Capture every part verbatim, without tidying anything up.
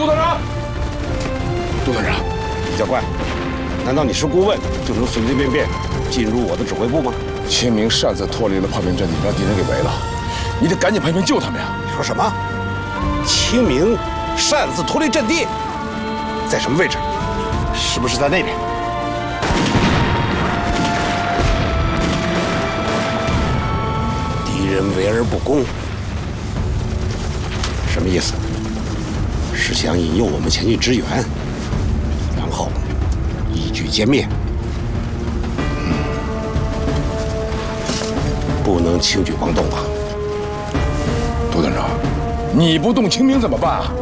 杜团长，杜团长， 李教官，难道你是顾问就能随随便便进入我的指挥部吗？ 清明擅自脱离了炮兵阵地，让敌人给围了，你得赶紧派兵救他们呀！ 你说什么？清明擅自脱离阵地，在什么位置？是不是在那边？敌人围而不攻，什么意思？是想引诱我们前去支援，然后一举歼灭？嗯，不能轻举妄动啊！ 杜团长，你不动清明怎么办啊？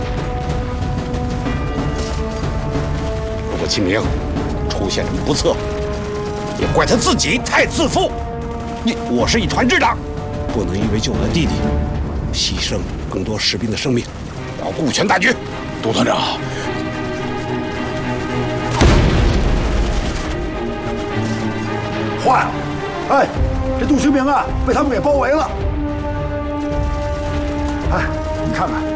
如果清明出现什么不测，也怪他自己太自负。你我是一传之长，不能因为救我的弟弟，牺牲更多士兵的生命，我要顾全大局。 杜团长， 坏了！哎，这杜清明啊，被他们给包围了。哎，你看看，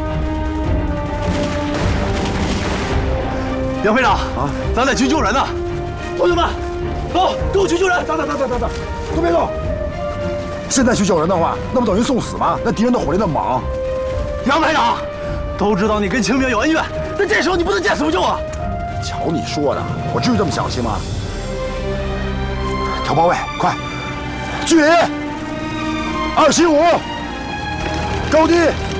杨排长啊，咱得去救人呐！同学们，走，跟我去救人！ 等等等等等等，都别动！现在去救人的话，那不等于送死吗？那敌人的火力那么猛。 杨排长，都知道你跟清明有恩怨，但这时候你不能见死不救啊！ 瞧你说的，我至于这么小气吗？调包位，快！距离二七五，高低